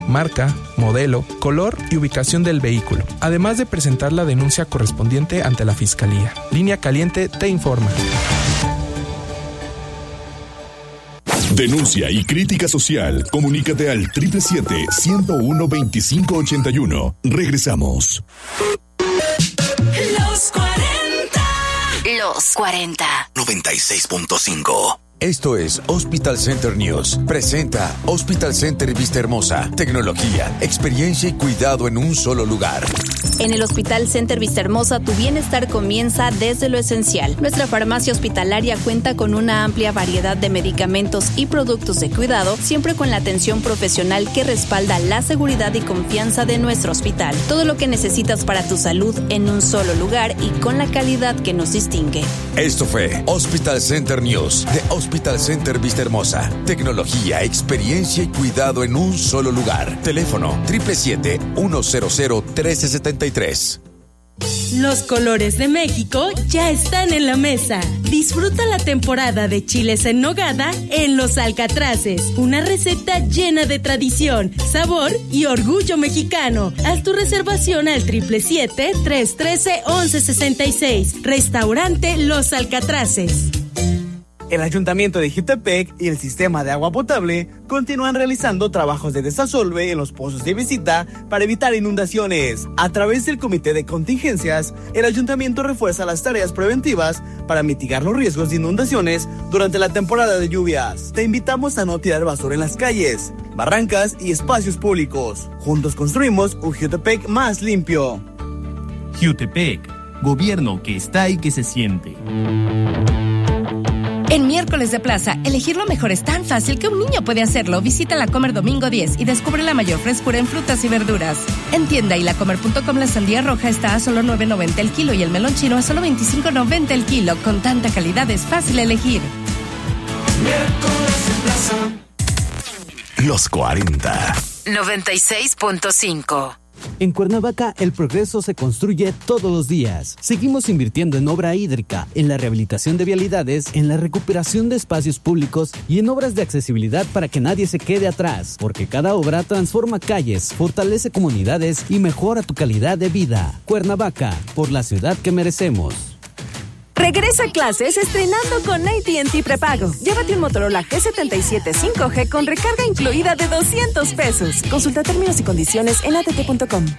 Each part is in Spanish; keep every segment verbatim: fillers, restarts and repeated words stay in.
marca, modelo, color y ubicación del vehículo, además de presentar la denuncia correspondiente ante la Fiscalía. Línea Caliente te informa. Denuncia y crítica social. Comunícate al siete siete siete, ciento uno, veinticinco ochenta y uno. Regresamos. Los cuarenta. Los cuarenta. noventa y seis punto cinco. Esto es Hospital Center News. Presenta Hospital Center Vista Hermosa. Tecnología, experiencia y cuidado en un solo lugar. En el Hospital Center Vista Hermosa, tu bienestar comienza desde lo esencial. Nuestra farmacia hospitalaria cuenta con una amplia variedad de medicamentos y productos de cuidado, siempre con la atención profesional que respalda la seguridad y confianza de nuestro hospital. Todo lo que necesitas para tu salud en un solo lugar y con la calidad que nos distingue. Esto fue Hospital Center News de Hospital Center Vista Hermosa. Tecnología, experiencia y cuidado en un solo lugar. Teléfono siete siete siete, uno cero cero, uno tres siete tres. Los colores de México ya están en la mesa. Disfruta la temporada de chiles en nogada en Los Alcatraces. Una receta llena de tradición, sabor y orgullo mexicano. Haz tu reservación al siete siete siete, tres uno tres, once sesenta y seis. Restaurante Los Alcatraces. El Ayuntamiento de Jiutepec y el Sistema de Agua Potable continúan realizando trabajos de desasolve en los pozos de visita para evitar inundaciones. A través del Comité de Contingencias, el Ayuntamiento refuerza las tareas preventivas para mitigar los riesgos de inundaciones durante la temporada de lluvias. Te invitamos a no tirar basura en las calles, barrancas y espacios públicos. Juntos construimos un Jiutepec más limpio. Jiutepec, gobierno que está y que se siente. En Miércoles de Plaza, elegir lo mejor es tan fácil que un niño puede hacerlo. Visita La Comer domingo diez y descubre la mayor frescura en frutas y verduras. En tienda y lacomer punto com la sandía roja está a solo nueve noventa el kilo y el melón chino a solo veinticinco noventa el kilo. Con tanta calidad es fácil elegir. Miércoles de Plaza. Los cuarenta. noventa y seis punto cinco. En Cuernavaca, el progreso se construye todos los días. Seguimos invirtiendo en obra hídrica, en la rehabilitación de vialidades, en la recuperación de espacios públicos y en obras de accesibilidad para que nadie se quede atrás, porque cada obra transforma calles, fortalece comunidades y mejora tu calidad de vida. Cuernavaca, por la ciudad que merecemos. Regresa a clases estrenando con A T and T Prepago. Llévate un Motorola G setenta y siete cinco G con recarga incluida de doscientos pesos. Consulta términos y condiciones en a t t punto com.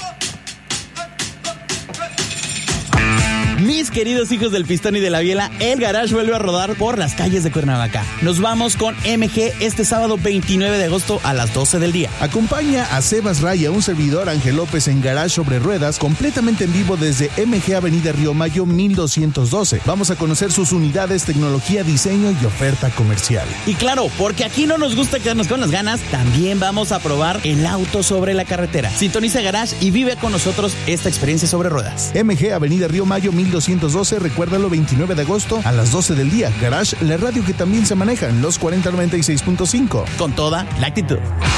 Mis queridos hijos del pistón y de la biela, el Garage vuelve a rodar por las calles de Cuernavaca. Nos vamos con M G este sábado veintinueve de agosto a las doce del día. Acompaña a Sebas Raya, un servidor Ángel López en Garage sobre ruedas, completamente en vivo desde M G Avenida Río Mayo mil doscientos doce. Vamos a conocer sus unidades, tecnología, diseño y oferta comercial. Y claro, porque aquí no nos gusta quedarnos con las ganas, también vamos a probar el auto sobre la carretera. Sintoniza Garage y vive con nosotros esta experiencia sobre ruedas. M G Avenida Río Mayo mil doscientos doce, recuérdalo, veintinueve de agosto a las doce del día. Garage, la radio que también se maneja en los cuarenta noventa y seis punto cinco. Con toda la actitud.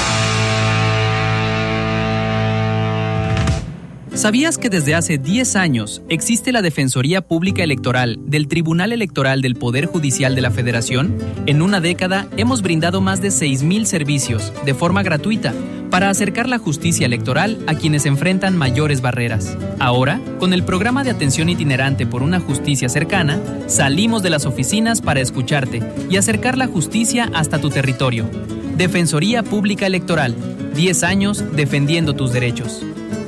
¿Sabías que desde hace diez años existe la Defensoría Pública Electoral del Tribunal Electoral del Poder Judicial de la Federación? En una década hemos brindado más de seis mil servicios de forma gratuita para acercar la justicia electoral a quienes enfrentan mayores barreras. Ahora, con el programa de atención itinerante por una justicia cercana, salimos de las oficinas para escucharte y acercar la justicia hasta tu territorio. Defensoría Pública Electoral, diez años defendiendo tus derechos.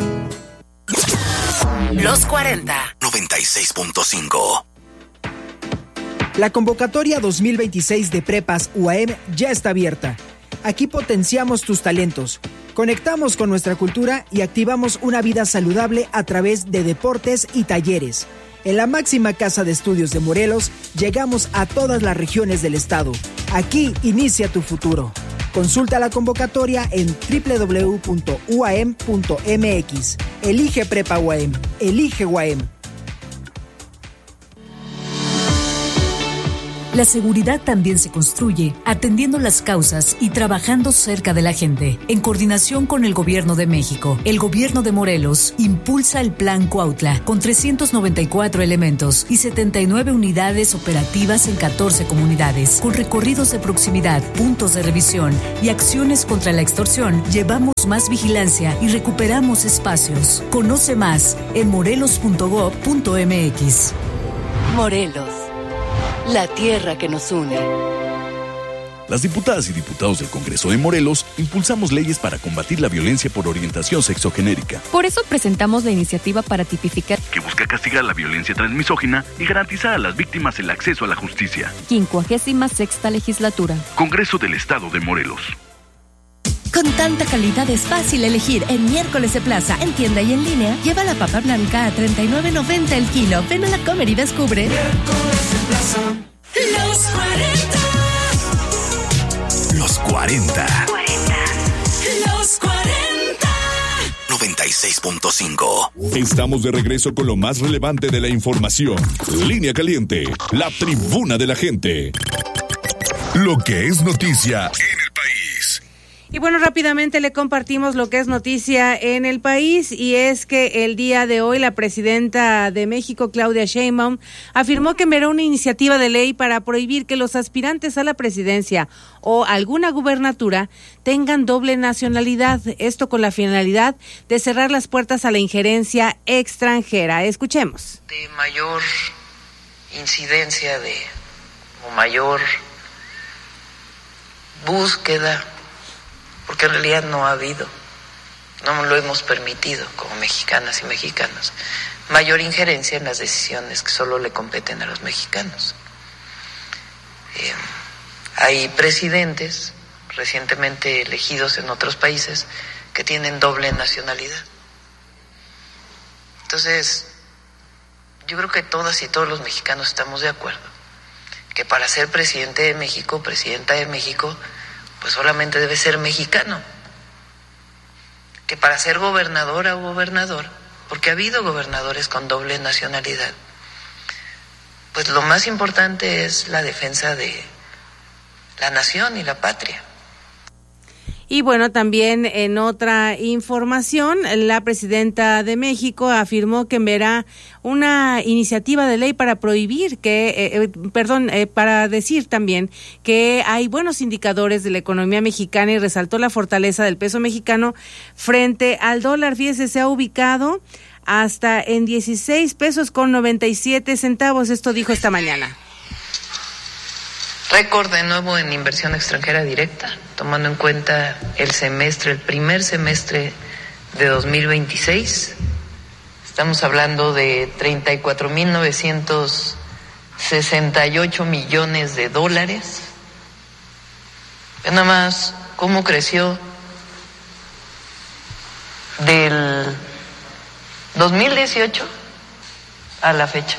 Los cuarenta. noventa y seis punto cinco. La convocatoria dos mil veintiséis de Prepas U A M ya está abierta. Aquí potenciamos tus talentos, conectamos con nuestra cultura y activamos una vida saludable a través de deportes y talleres. En la máxima casa de estudios de Morelos, llegamos a todas las regiones del estado. Aquí inicia tu futuro. Consulta la convocatoria en doble u doble u doble u punto u a m punto m x. Elige Prepa U A M. Elige U A M. La seguridad también se construye atendiendo las causas y trabajando cerca de la gente. En coordinación con el Gobierno de México, el Gobierno de Morelos impulsa el Plan Cuautla con trescientos noventa y cuatro elementos y setenta y nueve unidades operativas en catorce comunidades. Con recorridos de proximidad, puntos de revisión y acciones contra la extorsión, llevamos más vigilancia y recuperamos espacios. Conoce más en morelos punto gob punto mx. Morelos, la tierra que nos une. Las diputadas y diputados del Congreso de Morelos impulsamos leyes para combatir la violencia por orientación sexogenérica. Por eso presentamos la iniciativa para tipificar, que busca castigar la violencia transmisógina y garantizar a las víctimas el acceso a la justicia. quincuagésima sexta legislatura. Congreso del Estado de Morelos. Con tanta calidad es fácil elegir. En Miércoles de Plaza, en tienda y en línea, lleva la papa blanca a treinta y nueve noventa el kilo. Ven a la Comer y descubre. Miércoles de Plaza. Los cuarenta. Los cuarenta. Los cuarenta. noventa y seis punto cinco. Estamos de regreso con lo más relevante de la información. Línea Caliente, la tribuna de la gente. Lo que es noticia en el país. Y bueno, rápidamente le compartimos lo que es noticia en el país, y es que el día de hoy la presidenta de México, Claudia Sheinbaum, afirmó que enviará una iniciativa de ley para prohibir que los aspirantes a la presidencia o alguna gubernatura tengan doble nacionalidad, esto con la finalidad de cerrar las puertas a la injerencia extranjera. Escuchemos. De mayor incidencia, de o mayor búsqueda, porque en realidad no ha habido, no lo hemos permitido como mexicanas y mexicanos, mayor injerencia en las decisiones que solo le competen a los mexicanos. Eh, hay presidentes recientemente elegidos en otros países que tienen doble nacionalidad. Entonces, yo creo que todas y todos los mexicanos estamos de acuerdo que para ser presidente de México, presidenta de México, pues solamente debe ser mexicano. Que para ser gobernadora o gobernador, porque ha habido gobernadores con doble nacionalidad, pues lo más importante es la defensa de la nación y la patria. Y bueno, también en otra información, la presidenta de México afirmó que enviará una iniciativa de ley para prohibir que, eh, perdón, eh, para decir también que hay buenos indicadores de la economía mexicana, y resaltó la fortaleza del peso mexicano frente al dólar. Fíjese, se ha ubicado hasta en dieciséis pesos con noventa y siete centavos. Esto dijo esta mañana. Récord de nuevo en inversión extranjera directa, tomando en cuenta el semestre, el primer semestre de dos mil veintiséis. Estamos hablando de treinta y cuatro mil novecientos sesenta y ocho millones de dólares. Ve nada más cómo creció del dos mil dieciocho a la fecha.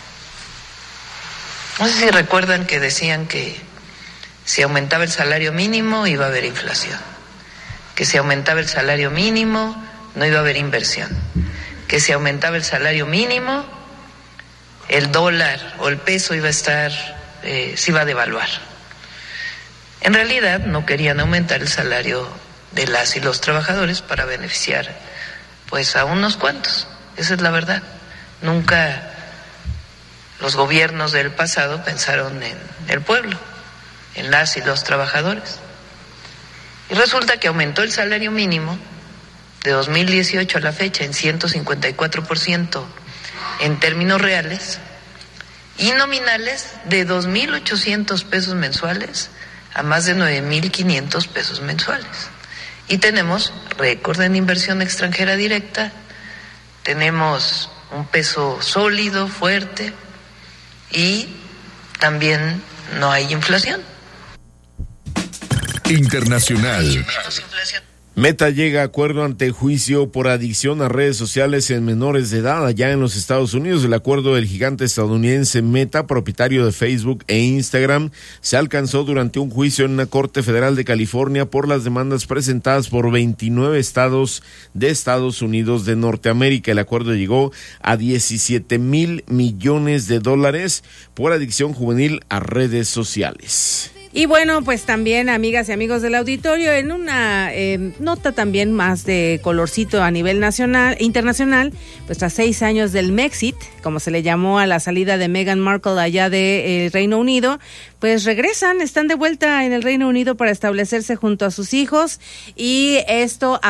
No sé si recuerdan que decían que si aumentaba el salario mínimo iba a haber inflación, que si aumentaba el salario mínimo no iba a haber inversión, que si aumentaba el salario mínimo el dólar o el peso iba a estar, eh, se iba a devaluar. En realidad no querían aumentar el salario de las y los trabajadores para beneficiar pues a unos cuantos, esa es la verdad. Nunca los gobiernos del pasado pensaron en el pueblo, en las y los trabajadores. Y resulta que aumentó el salario mínimo de dos mil dieciocho a la fecha en ciento cincuenta y cuatro por ciento en términos reales, y nominales de dos mil ochocientos pesos mensuales a más de nueve mil quinientos pesos mensuales. Y tenemos récord en inversión extranjera directa, tenemos un peso sólido, fuerte, y también no hay inflación. Internacional. Meta llega a acuerdo ante juicio por adicción a redes sociales en menores de edad allá en los Estados Unidos. El acuerdo del gigante estadounidense Meta, propietario de Facebook e Instagram, se alcanzó durante un juicio en una corte federal de California por las demandas presentadas por veintinueve estados de Estados Unidos de Norteamérica. El acuerdo llegó a diecisiete mil millones de dólares por adicción juvenil a redes sociales. Y bueno, pues también, amigas y amigos del auditorio, en una eh, nota también más de colorcito a nivel nacional, internacional, pues tras seis años del Mexit, como se le llamó a la salida de Meghan Markle allá de eh, Reino Unido, pues regresan, están de vuelta en el Reino Unido para establecerse junto a sus hijos, y esto